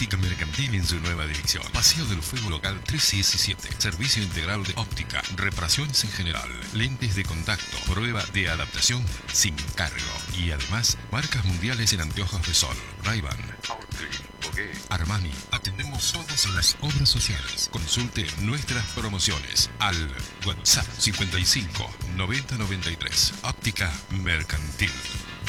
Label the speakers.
Speaker 1: Óptica Mercantil en su nueva dirección. Paseo del Fuego Local 317. Servicio integral de óptica, reparaciones en general, lentes de contacto, prueba de adaptación sin cargo. Y además, marcas mundiales en anteojos de sol. Ray-Ban, Armani. Atendemos todas las obras sociales. Consulte nuestras promociones al WhatsApp 55 90 93. Óptica Mercantil.